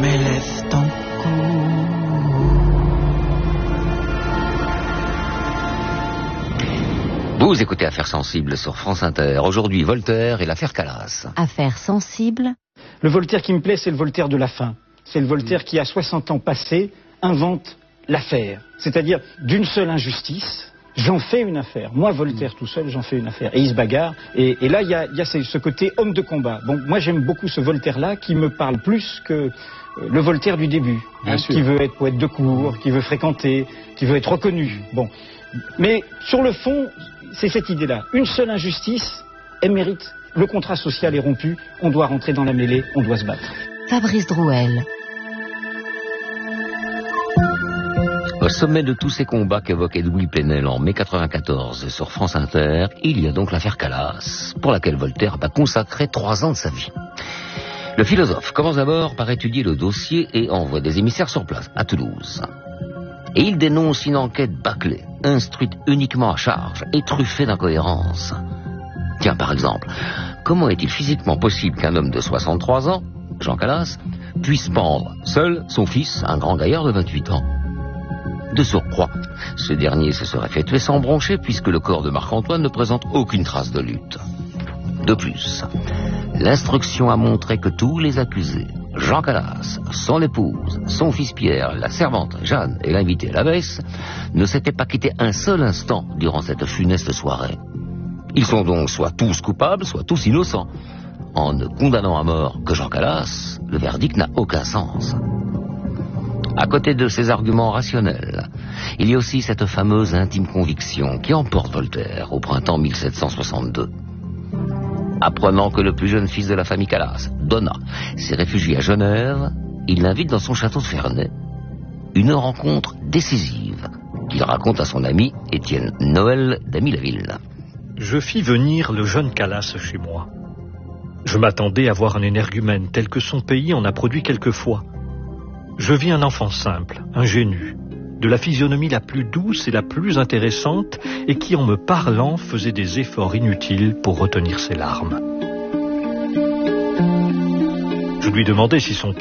m'élève ton cou. Vous écoutez Affaires sensibles sur France Inter. Aujourd'hui, Voltaire et l'affaire Calas. Affaires sensibles. Le Voltaire qui me plaît, c'est le Voltaire de la fin. C'est le Voltaire qui, à 60 ans passés, invente l'affaire. C'est-à-dire, d'une seule injustice, j'en fais une affaire. Moi, Voltaire, tout seul, j'en fais une affaire. Et il se bagarre. Et là, il y a ce côté homme de combat. Bon, moi, j'aime beaucoup ce Voltaire-là qui me parle plus que le Voltaire du début. Qui veut être poète de cour, qui veut fréquenter, qui veut être reconnu. Bon. Mais, sur le fond, c'est cette idée-là. Une seule injustice, elle mérite. Le contrat social est rompu, on doit rentrer dans la mêlée, on doit se battre. Fabrice Drouel. Au sommet de tous ces combats qu'évoquait Louis Plenel en mai 94 sur France Inter, il y a donc l'affaire Calas, pour laquelle Voltaire va consacrer 3 ans de sa vie. Le philosophe commence d'abord par étudier le dossier et envoie des émissaires sur place, à Toulouse. Et il dénonce une enquête bâclée, instruite uniquement à charge et truffée d'incohérences. Tiens, par exemple, comment est-il physiquement possible qu'un homme de 63 ans, Jean Calas, puisse pendre seul son fils, un grand gaillard de 28 ans? De surcroît, ce dernier se serait fait tuer sans broncher puisque le corps de Marc-Antoine ne présente aucune trace de lutte. De plus, l'instruction a montré que tous les accusés, Jean Calas, son épouse, son fils Pierre, la servante Jeanne et l'invité à la messe, ne s'étaient pas quittés un seul instant durant cette funeste soirée. Ils sont donc soit tous coupables, soit tous innocents. En ne condamnant à mort que Jean Calas, le verdict n'a aucun sens. À côté de ces arguments rationnels, il y a aussi cette fameuse intime conviction qui emporte Voltaire au printemps 1762. Apprenant que le plus jeune fils de la famille Calas, Donat, s'est réfugié à Genève, il l'invite dans son château de Ferney. Une rencontre décisive qu'il raconte à son ami Étienne Noël d'Amy-la-Ville. Je fis venir le jeune Calas chez moi. Je m'attendais à voir un énergumène tel que son pays en a produit quelquefois. Je vis un enfant simple, ingénu, de la physionomie la plus douce et la plus intéressante, et qui, en me parlant, faisait des efforts inutiles pour retenir ses larmes. Je lui demandai si son